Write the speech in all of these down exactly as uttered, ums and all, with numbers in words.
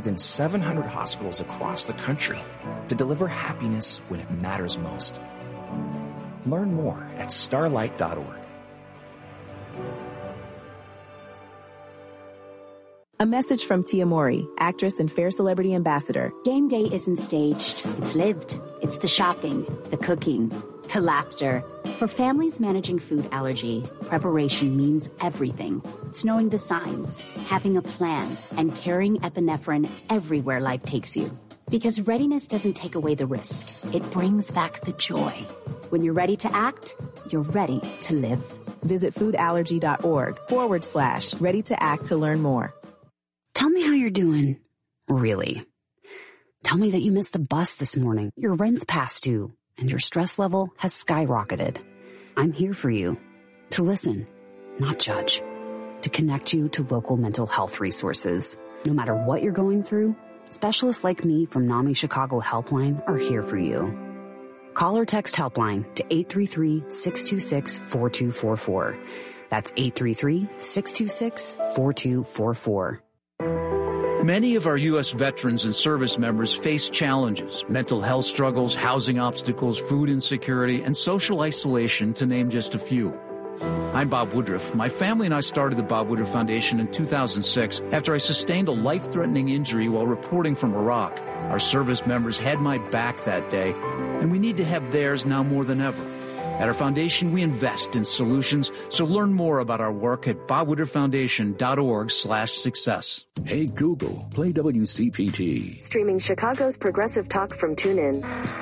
than seven hundred hospitals across the country to deliver happiness when it matters most. Learn more at starlight dot org. A message from Tia Mori, actress and Fair Celebrity Ambassador. Game day isn't staged. It's lived. It's the shopping, the cooking, the laughter. For families managing food allergy, preparation means everything. It's knowing the signs, having a plan, and carrying epinephrine everywhere life takes you. Because readiness doesn't take away the risk. It brings back the joy. When you're ready to act, you're ready to live. Visit foodallergy.org forward slash ready to act to learn more. Tell me how you're doing. Really. Tell me that you missed the bus this morning, your rent's past due, and your stress level has skyrocketed. I'm here for you. To listen, not judge. To connect you to local mental health resources. No matter what you're going through, specialists like me from NAMI Chicago Helpline are here for you. Call or text Helpline to eight three three, six two six, four two four four. That's eight three three, six two six, four two four four. Many of our U S veterans and service members face challenges, mental health struggles, housing obstacles, food insecurity, and social isolation, to name just a few. I'm Bob Woodruff. My family and I started the Bob Woodruff Foundation in two thousand six after I sustained a life-threatening injury while reporting from Iraq. Our service members had my back that day, and we need to have theirs now more than ever. At our foundation, we invest in solutions, so learn more about our work at bob woodruff foundation dot org slash success. Hey Google, play W C P T. Streaming Chicago's progressive talk from TuneIn.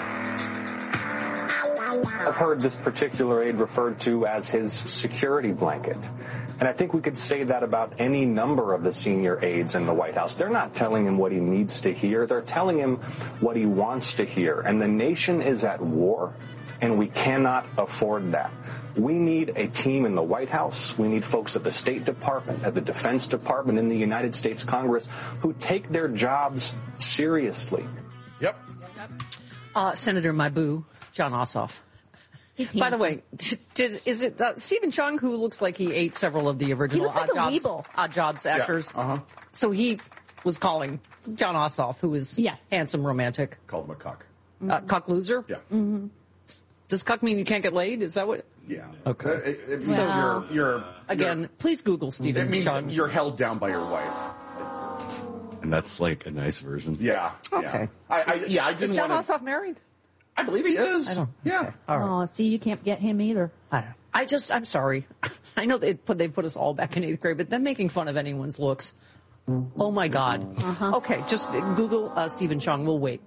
I've heard this particular aide referred to as his security blanket. And I think we could say that about any number of the senior aides in the White House. They're not telling him what he needs to hear. They're telling him what he wants to hear. And the nation is at war, and we cannot afford that. We need a team in the White House. We need folks at the State Department, at the Defense Department, in the United States Congress who take their jobs seriously. Yep. Uh, Senator Mabu, John Ossoff. By the way, did, is it uh, Stephen Chung, who looks like he ate several of the original like Odd, Jobs, Odd Jobs actors? Yeah, uh-huh. So he was calling John Ossoff, who is yeah. handsome, romantic. Called him a cuck. Mm-hmm. Uh, cuck loser? Yeah. Mm-hmm. Does cuck mean you can't get laid? Is that what? Yeah. Okay. It, it means well, you're, you're... Again, you're, please Google Stephen It means Chung. you're held down by your wife. And that's like a nice version. Yeah. Okay. Yeah. I, I, yeah, I didn't is John wanna... Ossoff married? I believe he is. I don't. Yeah. Okay. All right. Oh, see, you can't get him either. I don't. I just, I'm sorry. I know they put they put us all back in eighth grade, but them making fun of anyone's looks. Oh my God. Uh-huh. Okay, just Google uh, Stephen Chung. We'll wait.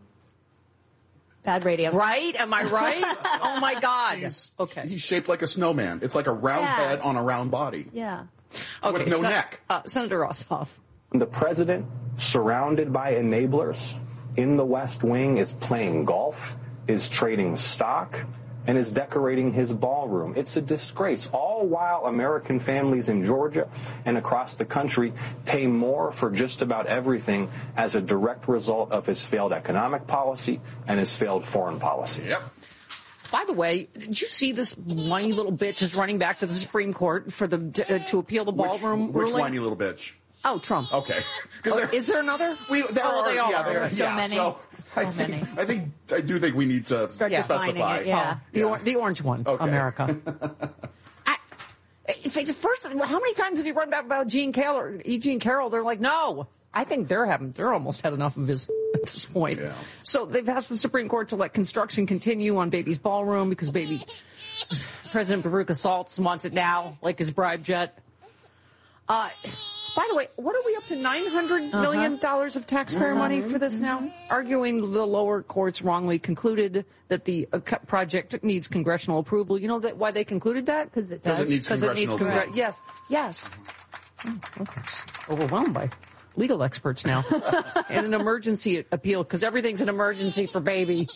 Bad radio. Right? Am I right? Oh my God. He's, okay. He's shaped like a snowman. It's like a round yeah. head on a round body. Yeah. Okay, with no so, neck. Uh, Senator Ossoff. The president, surrounded by enablers in the West Wing, is playing golf, is trading stock, and is decorating his ballroom. It's a disgrace, all while American families in Georgia and across the country pay more for just about everything as a direct result of his failed economic policy and his failed foreign policy. Yep. By the way, did you see this whiny little bitch is running back to the Supreme Court for the uh, to appeal the ballroom Which, which ruling? whiny little bitch? Oh, Trump. Okay. Oh, there, is there another? We, there oh, are, they all yeah, are. there are so yeah, many. So, So I think, many. I think I do think we need to Start specify. It, yeah. Oh, the, yeah. or, the orange one, okay. America. I, it's like the first. How many times did he run back about Jean Carroll? E. Jean Carroll. They're like, no. I think they're having. They're almost had enough of his at this point. Yeah. So they've asked the Supreme Court to let construction continue on Baby's ballroom because Baby President Baruch assaults wants it now, like his bribe jet. Uh. By the way, what are we up to? nine hundred million dollars of taxpayer Uh-huh. money for this now? Arguing the lower courts wrongly concluded that the uh, project needs congressional approval. You know that why they concluded that? Because it does. Because it needs congressional approval. Yes, yes. Oh, okay. Overwhelmed by legal experts now. And an emergency appeal, because everything's an emergency for Baby.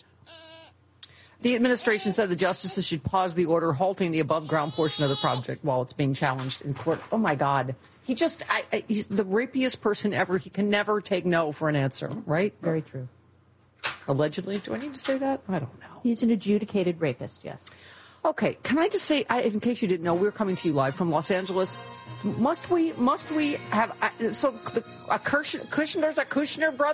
The administration said the justices should pause the order halting the above-ground portion of the project while it's being challenged in court. Oh, my God. He just, I, I, he's the rapiest person ever. He can never take no for an answer, right? Very true. Allegedly. Do I need to say that? I don't know. He's an adjudicated rapist, yes. Okay, can I just say, I, in case you didn't know, we're coming to you live from Los Angeles. Must we, must we have, uh, so the, a Kushner, Kushner, there's a Kushner brother.